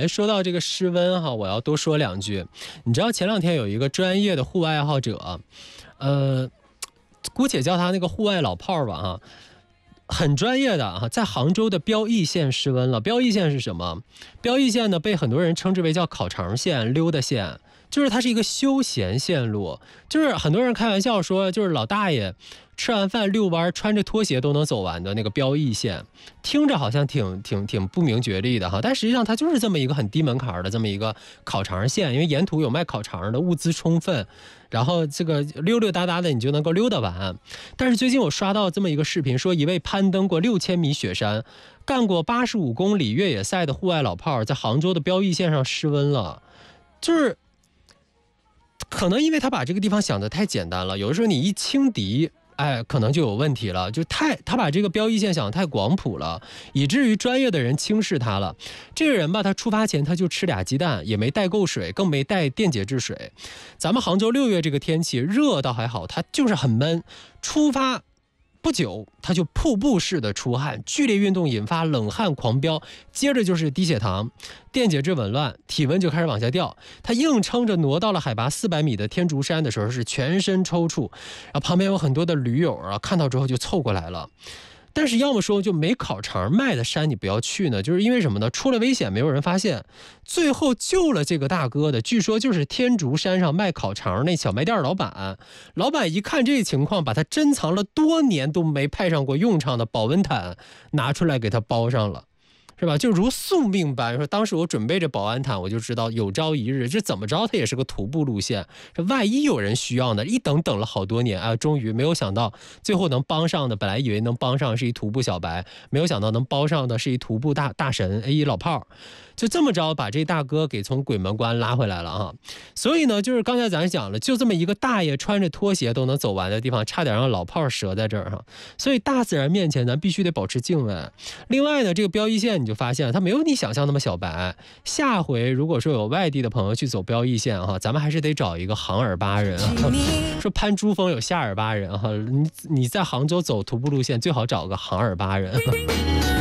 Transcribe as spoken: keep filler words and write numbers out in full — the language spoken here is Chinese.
哎，说到这个湿温哈，我要多说两句。你知道前两天有一个专业的户外爱好者，呃，姑且叫他那个户外老炮儿吧哈，很专业的哈，在杭州的标义县失温了。标义县是什么？标义县呢，被很多人称之为叫烤肠县、溜达县。就是它是一个休闲线路，就是很多人开玩笑说，就是老大爷吃完饭遛弯穿着拖鞋都能走完的那个标义线，听着好像挺挺挺不明觉厉的哈，但实际上它就是这么一个很低门槛的这么一个烤肠线，因为沿途有卖烤肠的，物资充分，然后这个溜溜达达的你就能够溜达完。但是最近我刷到这么一个视频，说一位攀登过六千米雪山、干过八十五公里越野赛的户外老炮在杭州的标义县上失温了，就是。可能因为他把这个地方想得太简单了，有的时候你一轻敌，哎，可能就有问题了，就太他把这个标义线想得太广谱了，以至于专业的人轻视他了。这个人吧，他出发前他就吃俩鸡蛋，也没带够水，更没带电解质水。咱们杭州六月这个天气热倒还好，他就是很闷。出发不久他就瀑布式的出汗，剧烈运动引发冷汗狂飙，接着就是低血糖，电解质紊乱，体温就开始往下掉。他硬撑着挪到了海拔四百米的天竺山的时候是全身抽搐，然后旁边有很多的驴友啊，看到之后就凑过来了。但是要么说就没烤肠卖的山你不要去呢，就是因为什么呢？出了危险没有人发现，最后救了这个大哥的据说就是天竺山上卖烤肠那小卖店老板。老板一看这情况，把他珍藏了多年都没派上过用场的保温毯拿出来给他包上了，是吧？就如宿命般。说当时我准备着保安毯，我就知道有朝一日这怎么着它也是个徒步路线，这万一有人需要呢？一等等了好多年啊，终于没有想到最后能帮上的，本来以为能帮上是一徒步小白，没有想到能帮上的是一徒步大大神，哎，一老炮。就这么着把这大哥给从鬼门关拉回来了哈。所以呢，就是刚才咱讲了，就这么一个大爷穿着拖鞋都能走完的地方，差点让老炮折在这儿哈。所以大自然面前咱必须得保持敬畏。另外呢，这个标义县你就发现它没有你想象那么小白。下回如果说有外地的朋友去走标义县哈，咱们还是得找一个杭尔巴人啊。说攀珠峰有夏尔巴人哈，你你在杭州走徒步路线最好找个杭尔巴人。